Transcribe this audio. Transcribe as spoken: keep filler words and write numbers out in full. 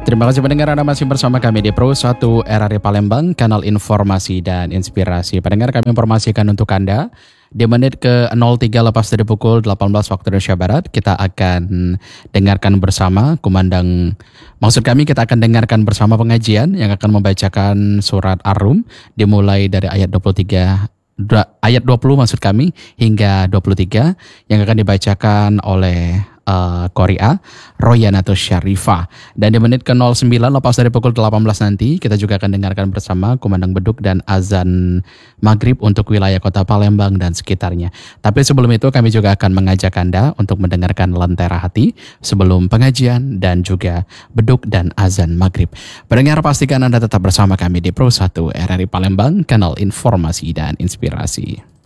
Terima kasih pendengar, Anda masih bersama kami di Pro satu R R I Palembang, kanal informasi dan inspirasi. Pendengar, kami informasikan untuk Anda, di menit ke nol tiga lepas dari pukul delapan belas waktu Indonesia Barat, kita akan dengarkan bersama kumandang, maksud kami kita akan dengarkan bersama pengajian yang akan membacakan surat Ar-Rum, dimulai dari ayat dua puluh tiga, ayat dua puluh maksud kami, hingga dua puluh tiga, yang akan dibacakan oleh Uh, Korea Royanato Syarifah. Dan di menit ke nol sembilan lepas dari pukul delapan belas nanti, kita juga akan dengarkan bersama kumandang beduk dan azan maghrib untuk wilayah kota Palembang dan sekitarnya. Tapi sebelum itu kami juga akan mengajak Anda untuk mendengarkan Lentera Hati sebelum pengajian dan juga beduk dan azan maghrib. Pendengar, pastikan Anda tetap bersama kami di Pro satu R R I Palembang, kanal informasi dan inspirasi.